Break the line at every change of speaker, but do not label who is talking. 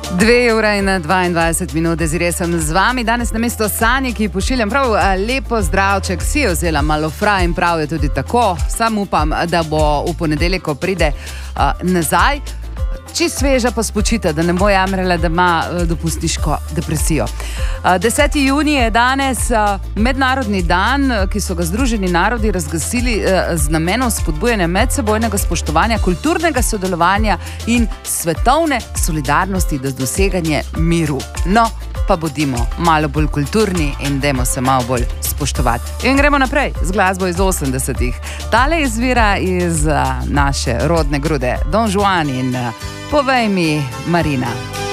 2 ure in 22 minut, Zire sem z vami. Danes namesto Sanje, ki pošiljam prav lepo zdravček, si je vzela malo fraj in prav je tudi tako. Sam upam, da bo v ponedeljek, ko pride nazaj, čist sveža pa spočita, da ne bo jamrala, da ima dopustniško depresijo. 10. junij je danes mednarodni dan, ki so ga Združeni narodi razglasili z namenom spodbujanja medsebojnega spoštovanja, kulturnega sodelovanja in svetovne solidarnosti do doseganja miru. No, pa bodimo malo bolj kulturni in dajmo se malo bolj spoštovati. In gremo naprej z glasbo iz 80-ih. Tale izvira iz naše rodne grude Don Juan in Povej mi, Marina.